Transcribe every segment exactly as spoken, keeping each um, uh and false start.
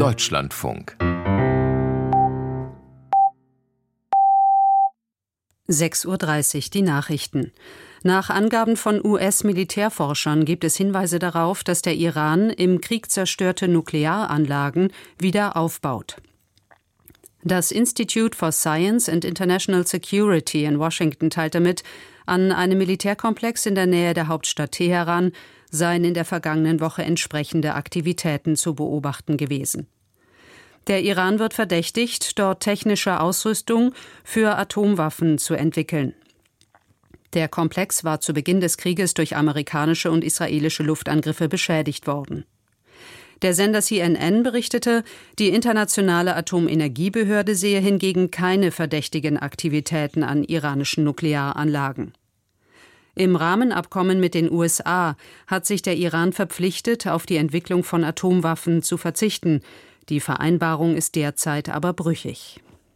Deutschlandfunk. sechs Uhr dreißig, die Nachrichten. Nach Angaben von U S-Militärforschern gibt es Hinweise darauf, dass der Iran im Krieg zerstörte Nuklearanlagen wieder aufbaut. Das Institute for Science and International Security in Washington teilte mit, an einem Militärkomplex in der Nähe der Hauptstadt Teheran seien in der vergangenen Woche entsprechende Aktivitäten zu beobachten gewesen. Der Iran wird verdächtigt, dort technische Ausrüstung für Atomwaffen zu entwickeln. Der Komplex war zu Beginn des Krieges durch amerikanische und israelische Luftangriffe beschädigt worden. Der Sender C N N berichtete, die Internationale Atomenergiebehörde sehe hingegen keine verdächtigen Aktivitäten an iranischen Nuklearanlagen. Im Rahmenabkommen mit den U S A hat sich der Iran verpflichtet, auf die Entwicklung von Atomwaffen zu verzichten. Die Vereinbarung ist derzeit aber brüchig.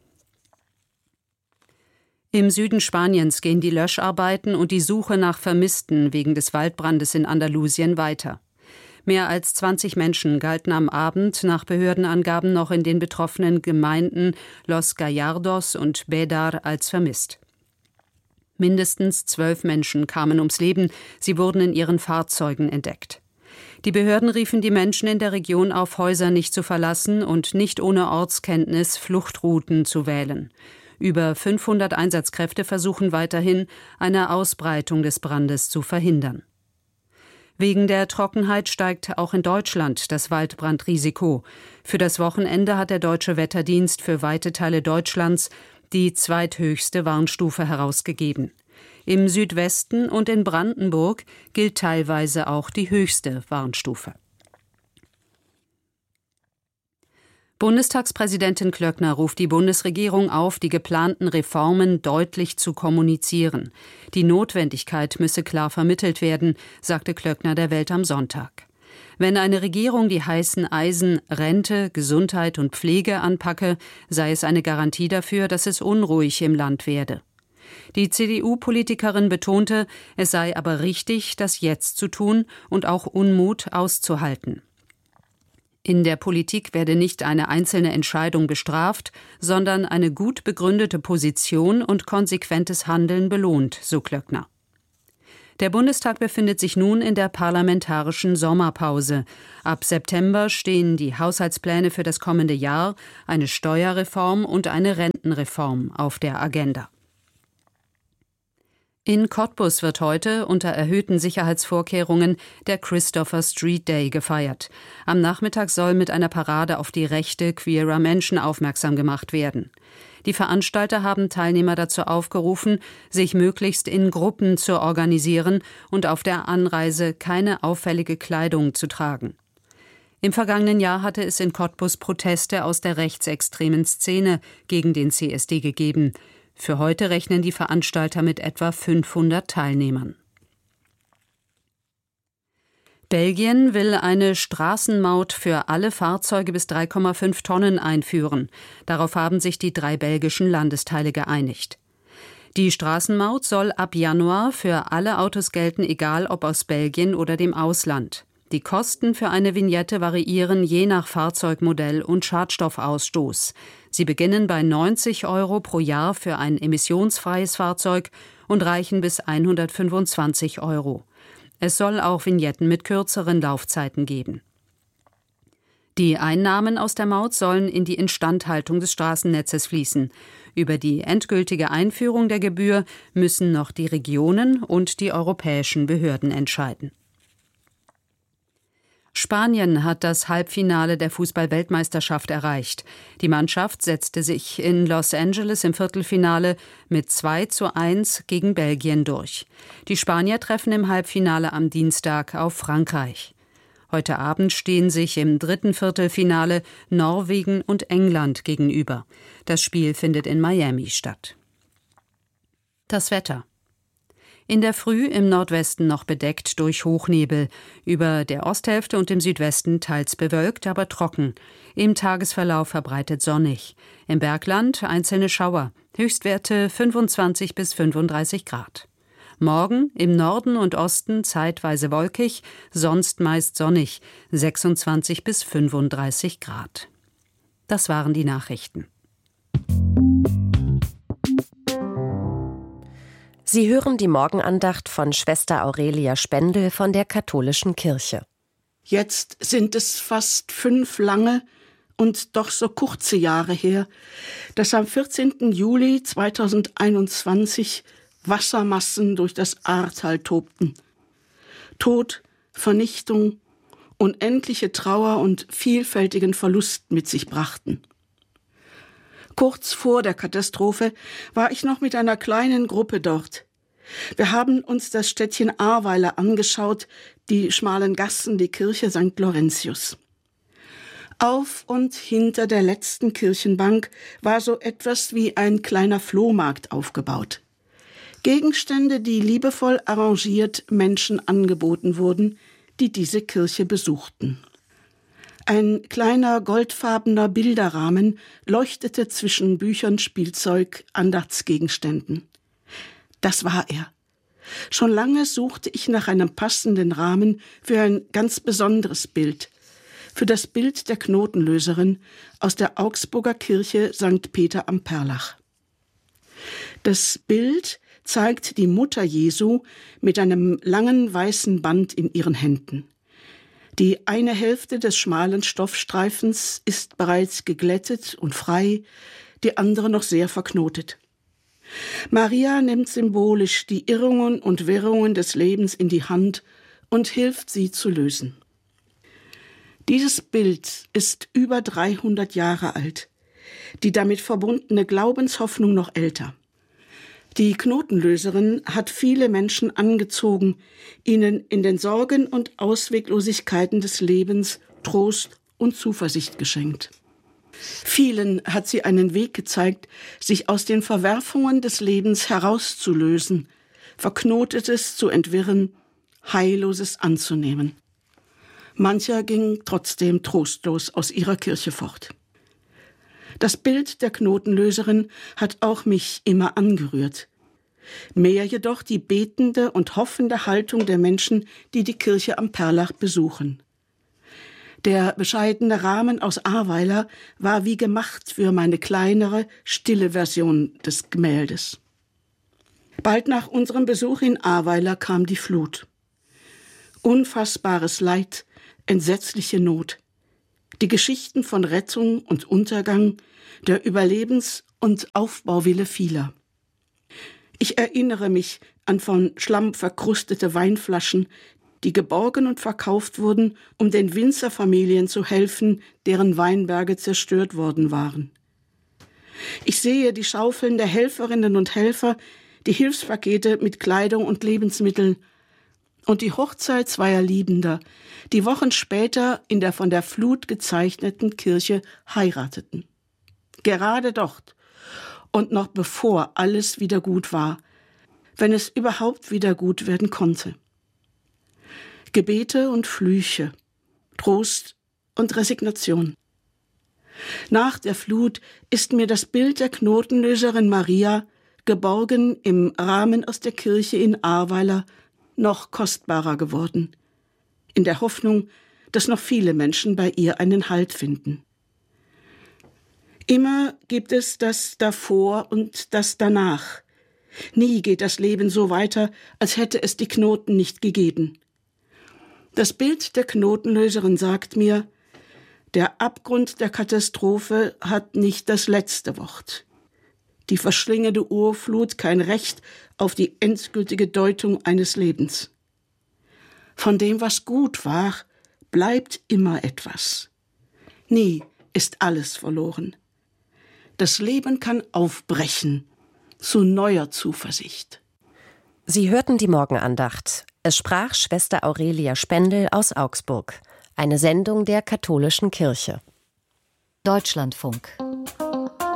Im Süden Spaniens gehen die Löscharbeiten und die Suche nach Vermissten wegen des Waldbrandes in Andalusien weiter. Mehr als zwanzig Menschen galten am Abend nach Behördenangaben noch in den betroffenen Gemeinden Los Gallardos und Bédar als vermisst. Mindestens zwölf Menschen kamen ums Leben, sie wurden in ihren Fahrzeugen entdeckt. Die Behörden riefen die Menschen in der Region auf, Häuser nicht zu verlassen und nicht ohne Ortskenntnis Fluchtrouten zu wählen. Über fünfhundert Einsatzkräfte versuchen weiterhin, eine Ausbreitung des Brandes zu verhindern. Wegen der Trockenheit steigt auch in Deutschland das Waldbrandrisiko. Für das Wochenende hat der Deutsche Wetterdienst für weite Teile Deutschlands die zweithöchste Warnstufe herausgegeben. Im Südwesten und in Brandenburg gilt teilweise auch die höchste Warnstufe. Bundestagspräsidentin Klöckner ruft die Bundesregierung auf, die geplanten Reformen deutlich zu kommunizieren. Die Notwendigkeit müsse klar vermittelt werden, sagte Klöckner der Welt am Sonntag. Wenn eine Regierung die heißen Eisen Rente, Gesundheit und Pflege anpacke, sei es eine Garantie dafür, dass es unruhig im Land werde. Die C D U-Politikerin betonte, es sei aber richtig, das jetzt zu tun und auch Unmut auszuhalten. In der Politik werde nicht eine einzelne Entscheidung bestraft, sondern eine gut begründete Position und konsequentes Handeln belohnt, so Klöckner. Der Bundestag befindet sich nun in der parlamentarischen Sommerpause. Ab September stehen die Haushaltspläne für das kommende Jahr, eine Steuerreform und eine Rentenreform auf der Agenda. In Cottbus wird heute unter erhöhten Sicherheitsvorkehrungen der Christopher Street Day gefeiert. Am Nachmittag soll mit einer Parade auf die Rechte queerer Menschen aufmerksam gemacht werden. Die Veranstalter haben Teilnehmer dazu aufgerufen, sich möglichst in Gruppen zu organisieren und auf der Anreise keine auffällige Kleidung zu tragen. Im vergangenen Jahr hatte es in Cottbus Proteste aus der rechtsextremen Szene gegen den C S D gegeben. Für heute rechnen die Veranstalter mit etwa fünfhundert Teilnehmern. Belgien will eine Straßenmaut für alle Fahrzeuge bis drei Komma fünf Tonnen einführen. Darauf haben sich die drei belgischen Landesteile geeinigt. Die Straßenmaut soll ab Januar für alle Autos gelten, egal ob aus Belgien oder dem Ausland. Die Kosten für eine Vignette variieren je nach Fahrzeugmodell und Schadstoffausstoß. Sie beginnen bei neunzig Euro pro Jahr für ein emissionsfreies Fahrzeug und reichen bis hundertfünfundzwanzig Euro. Es soll auch Vignetten mit kürzeren Laufzeiten geben. Die Einnahmen aus der Maut sollen in die Instandhaltung des Straßennetzes fließen. Über die endgültige Einführung der Gebühr müssen noch die Regionen und die europäischen Behörden entscheiden. Spanien hat das Halbfinale der Fußball-Weltmeisterschaft erreicht. Die Mannschaft setzte sich in Los Angeles im Viertelfinale mit zwei zu eins gegen Belgien durch. Die Spanier treffen im Halbfinale am Dienstag auf Frankreich. Heute Abend stehen sich im dritten Viertelfinale Norwegen und England gegenüber. Das Spiel findet in Miami statt. Das Wetter. In der Früh im Nordwesten noch bedeckt durch Hochnebel, über der Osthälfte und im Südwesten teils bewölkt, aber trocken. Im Tagesverlauf verbreitet sonnig. Im Bergland einzelne Schauer, Höchstwerte fünfundzwanzig bis fünfunddreißig Grad. Morgen im Norden und Osten zeitweise wolkig, sonst meist sonnig, sechsundzwanzig bis fünfunddreißig Grad. Das waren die Nachrichten. Sie hören die Morgenandacht von Schwester Aurelia Spendel von der Katholischen Kirche. Jetzt sind es fast fünf lange und doch so kurze Jahre her, dass am vierzehnten Juli zweitausendeinundzwanzig Wassermassen durch das Ahrtal tobten. Tod, Vernichtung, unendliche Trauer und vielfältigen Verlust mit sich brachten. Kurz vor der Katastrophe war ich noch mit einer kleinen Gruppe dort. Wir haben uns das Städtchen Ahrweiler angeschaut, die schmalen Gassen, die Kirche Sankt Laurentius. Auf und hinter der letzten Kirchenbank war so etwas wie ein kleiner Flohmarkt aufgebaut. Gegenstände, die liebevoll arrangiert Menschen angeboten wurden, die diese Kirche besuchten. Ein kleiner goldfarbener Bilderrahmen leuchtete zwischen Büchern, Spielzeug, Andachtsgegenständen. Das war er. Schon lange suchte ich nach einem passenden Rahmen für ein ganz besonderes Bild, für das Bild der Knotenlöserin aus der Augsburger Kirche Sankt Peter am Perlach. Das Bild zeigt die Mutter Jesu mit einem langen weißen Band in ihren Händen. Die eine Hälfte des schmalen Stoffstreifens ist bereits geglättet und frei, die andere noch sehr verknotet. Maria nimmt symbolisch die Irrungen und Wirrungen des Lebens in die Hand und hilft, sie zu lösen. Dieses Bild ist über dreihundert Jahre alt, die damit verbundene Glaubenshoffnung noch älter. Die Knotenlöserin hat viele Menschen angezogen, ihnen in den Sorgen und Ausweglosigkeiten des Lebens Trost und Zuversicht geschenkt. Vielen hat sie einen Weg gezeigt, sich aus den Verwerfungen des Lebens herauszulösen, Verknotetes zu entwirren, Heilloses anzunehmen. Mancher ging trotzdem trostlos aus ihrer Kirche fort. Das Bild der Knotenlöserin hat auch mich immer angerührt. Mehr jedoch die betende und hoffende Haltung der Menschen, die die Kirche am Perlach besuchen. Der bescheidene Rahmen aus Ahrweiler war wie gemacht für meine kleinere, stille Version des Gemäldes. Bald nach unserem Besuch in Ahrweiler kam die Flut. Unfassbares Leid, entsetzliche Not. Die Geschichten von Rettung und Untergang, der Überlebens- und Aufbauwille vieler. Ich erinnere mich an von Schlamm verkrustete Weinflaschen, die geborgen und verkauft wurden, um den Winzerfamilien zu helfen, deren Weinberge zerstört worden waren. Ich sehe die Schaufeln der Helferinnen und Helfer, die Hilfspakete mit Kleidung und Lebensmitteln und die Hochzeit zweier Liebender, die Wochen später in der von der Flut gezeichneten Kirche heirateten. Gerade dort und noch bevor alles wieder gut war, wenn es überhaupt wieder gut werden konnte. Gebete und Flüche, Trost und Resignation. Nach der Flut ist mir das Bild der Knotenlöserin Maria, geborgen im Rahmen aus der Kirche in Ahrweiler, noch kostbarer geworden, in der Hoffnung, dass noch viele Menschen bei ihr einen Halt finden. Immer gibt es das Davor und das Danach. Nie geht das Leben so weiter, als hätte es die Knoten nicht gegeben. Das Bild der Knotenlöserin sagt mir, der Abgrund der Katastrophe hat nicht das letzte Wort. Die verschlingende Urflut kein Recht auf die endgültige Deutung eines Lebens. Von dem, was gut war, bleibt immer etwas. Nie ist alles verloren. Das Leben kann aufbrechen zu neuer Zuversicht. Sie hörten die Morgenandacht. Es sprach Schwester Aurelia Spendel aus Augsburg. Eine Sendung der Katholischen Kirche. Deutschlandfunk.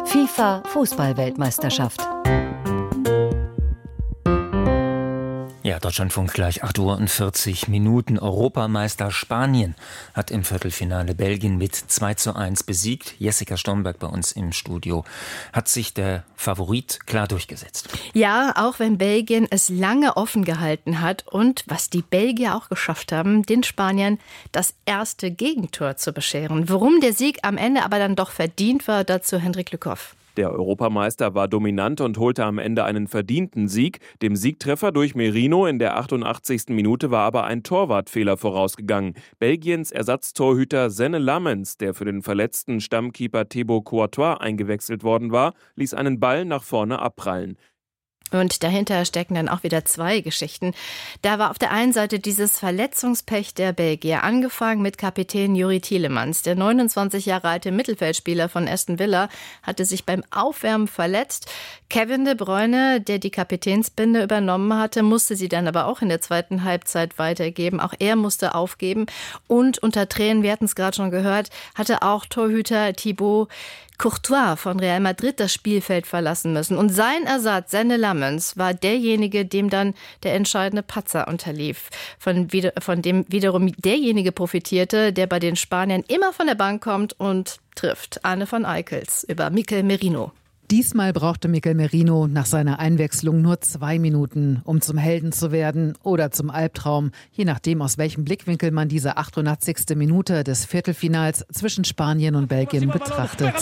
FIFA-Fußball-Weltmeisterschaft. Ja, Deutschlandfunk gleich acht Uhr und vierzig Minuten. Europameister Spanien hat im Viertelfinale Belgien mit zwei zu eins besiegt. Jessica Stormberg bei uns im Studio. Hat sich der Favorit klar durchgesetzt? Ja, auch wenn Belgien es lange offen gehalten hat und was die Belgier auch geschafft haben, den Spaniern das erste Gegentor zu bescheren. Warum der Sieg am Ende aber dann doch verdient war, dazu Hendrik Lückhoff. Der Europameister war dominant und holte am Ende einen verdienten Sieg. Dem Siegtreffer durch Merino in der achtundachtzigsten Minute war aber ein Torwartfehler vorausgegangen. Belgiens Ersatztorhüter Senne Lammens, der für den verletzten Stammkeeper Thibaut Courtois eingewechselt worden war, ließ einen Ball nach vorne abprallen. Und dahinter stecken dann auch wieder zwei Geschichten. Da war auf der einen Seite dieses Verletzungspech der Belgier, angefangen mit Kapitän Youri Tielemans. Der neunundzwanzig Jahre alte Mittelfeldspieler von Aston Villa hatte sich beim Aufwärmen verletzt. Kevin De Bruyne, der die Kapitänsbinde übernommen hatte, musste sie dann aber auch in der zweiten Halbzeit weitergeben. Auch er musste aufgeben. Und unter Tränen, wir hatten es gerade schon gehört, hatte auch Torhüter Thibaut Courtois von Real Madrid das Spielfeld verlassen müssen. Und sein Ersatz, Senne Lammens, war derjenige, dem dann der entscheidende Patzer unterlief. Von, von dem wiederum derjenige profitierte, der bei den Spaniern immer von der Bank kommt und trifft. Arne von Eickels über Mikel Merino. Diesmal brauchte Mikel Merino nach seiner Einwechslung nur zwei Minuten, um zum Helden zu werden oder zum Albtraum, je nachdem, aus welchem Blickwinkel man diese achtundachtzigste Minute des Viertelfinals zwischen Spanien und Belgien betrachtet.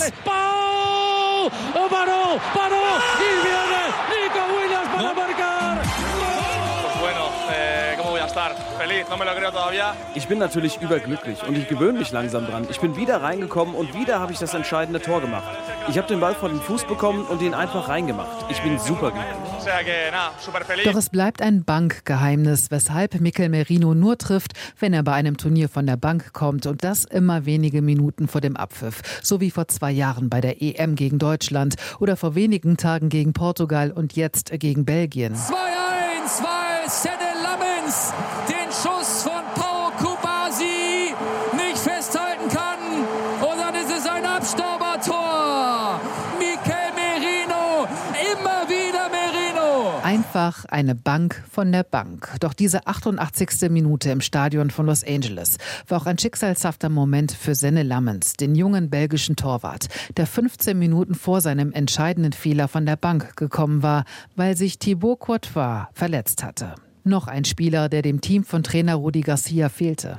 Ich bin natürlich überglücklich und ich gewöhne mich langsam dran. Ich bin wieder reingekommen und wieder habe ich das entscheidende Tor gemacht. Ich habe den Ball vor den Fuß bekommen und ihn einfach reingemacht. Ich bin superglücklich. Doch es bleibt ein Bankgeheimnis, weshalb Mikel Merino nur trifft, wenn er bei einem Turnier von der Bank kommt und das immer wenige Minuten vor dem Abpfiff. So wie vor zwei Jahren bei der E M gegen Deutschland oder vor wenigen Tagen gegen Portugal und jetzt gegen Belgien. zwei eins, weil Senne Lammens den Schuss von Pau Kubasi nicht festhalten kann. Und dann ist es ein Abstaubertor. Mikel Merino, immer wieder Merino. Einfach eine Bank von der Bank. Doch diese achtundachtzigste Minute im Stadion von Los Angeles war auch ein schicksalshafter Moment für Senne Lammens, den jungen belgischen Torwart, der fünfzehn Minuten vor seinem entscheidenden Fehler von der Bank gekommen war, weil sich Thibaut Courtois verletzt hatte. Noch ein Spieler, der dem Team von Trainer Rudi Garcia fehlte.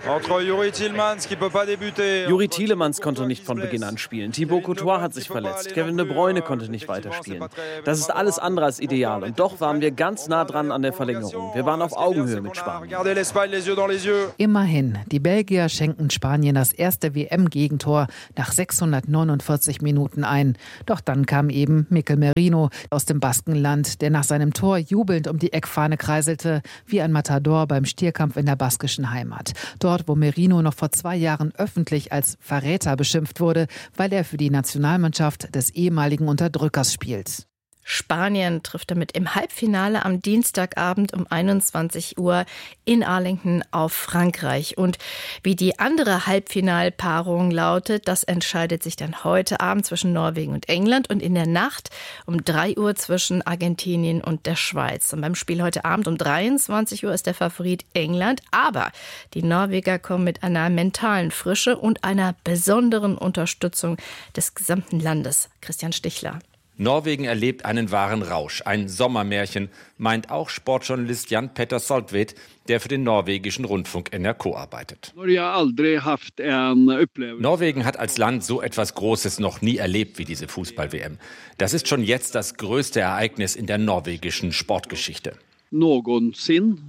Youri Tielemans konnte nicht von Beginn an spielen. Thibaut Courtois hat sich verletzt. Kevin De Bruyne konnte nicht weiterspielen. Das ist alles andere als ideal. Und doch waren wir ganz nah dran an der Verlängerung. Wir waren auf Augenhöhe mit Spanien. Immerhin, die Belgier schenken Spanien das erste W M-Gegentor nach sechshundertneunundvierzig Minuten ein. Doch dann kam eben Mikel Merino aus dem Baskenland, der nach seinem Tor jubelnd um die Eckfahne kreiselte, wie ein Matador beim Stierkampf in der baskischen Heimat. Dort, wo Merino noch vor zwei Jahren öffentlich als Verräter beschimpft wurde, weil er für die Nationalmannschaft des ehemaligen Unterdrückers spielt. Spanien trifft damit im Halbfinale am Dienstagabend um einundzwanzig Uhr in Arlington auf Frankreich. Und wie die andere Halbfinalpaarung lautet, das entscheidet sich dann heute Abend zwischen Norwegen und England und in der Nacht um drei Uhr zwischen Argentinien und der Schweiz. Und beim Spiel heute Abend um dreiundzwanzig Uhr ist der Favorit England. Aber die Norweger kommen mit einer mentalen Frische und einer besonderen Unterstützung des gesamten Landes. Christian Stichler. Norwegen erlebt einen wahren Rausch, ein Sommermärchen, meint auch Sportjournalist Jan Petter Soltvedt, der für den norwegischen Rundfunk N R K arbeitet. Norwegen hat als Land so etwas Großes noch nie erlebt wie diese Fußball-W M. Das ist schon jetzt das größte Ereignis in der norwegischen Sportgeschichte. Någonsin.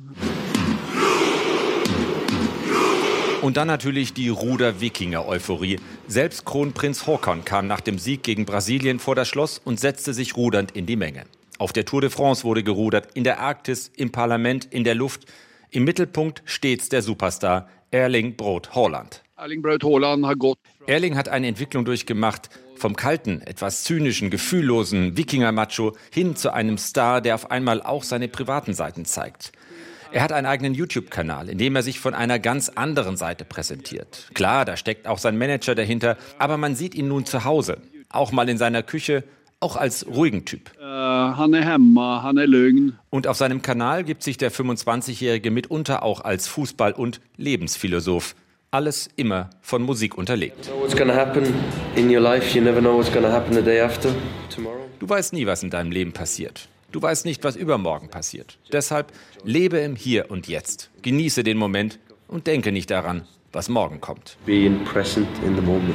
Und dann natürlich die Ruder-Wikinger-Euphorie. Selbst Kronprinz Haakon kam nach dem Sieg gegen Brasilien vor das Schloss und setzte sich rudernd in die Menge. Auf der Tour de France wurde gerudert, in der Arktis, im Parlament, in der Luft. Im Mittelpunkt stets der Superstar Erling Braut Haaland. Erling Braut Haaland hat gått. Erling hat eine Entwicklung durchgemacht, vom kalten, etwas zynischen, gefühllosen Wikinger-Macho hin zu einem Star, der auf einmal auch seine privaten Seiten zeigt. Er hat einen eigenen YouTube-Kanal, in dem er sich von einer ganz anderen Seite präsentiert. Klar, da steckt auch sein Manager dahinter, aber man sieht ihn nun zu Hause. Auch mal in seiner Küche, auch als ruhigen Typ. Uh, han är hemma, han är lugn. Und auf seinem Kanal gibt sich der fünfundzwanzigjährige mitunter auch als Fußball- und Lebensphilosoph. Alles immer von Musik unterlegt. Du weißt nie, was in deinem Leben passiert. Du weißt nicht, was übermorgen passiert. Deshalb lebe im Hier und Jetzt. Genieße den Moment und denke nicht daran, was morgen kommt. Being present in the moment.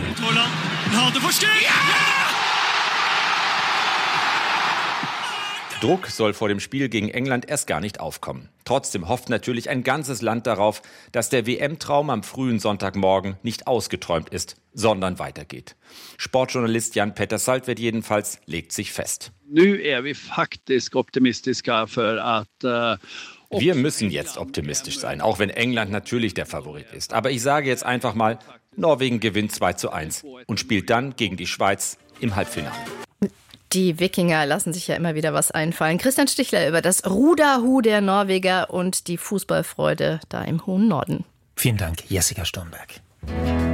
Druck soll vor dem Spiel gegen England erst gar nicht aufkommen. Trotzdem hofft natürlich ein ganzes Land darauf, dass der W M-Traum am frühen Sonntagmorgen nicht ausgeträumt ist, sondern weitergeht. Sportjournalist Jan-Petter Saltvedt jedenfalls legt sich fest. Nu är vi faktiskt optimistiska för att uh Wir müssen jetzt optimistisch sein, auch wenn England natürlich der Favorit ist. Aber ich sage jetzt einfach mal, Norwegen gewinnt zwei zu eins und spielt dann gegen die Schweiz im Halbfinale. Die Wikinger lassen sich ja immer wieder was einfallen. Christian Stichler über das Ruderhu der Norweger und die Fußballfreude da im hohen Norden. Vielen Dank, Jessica Stomberg.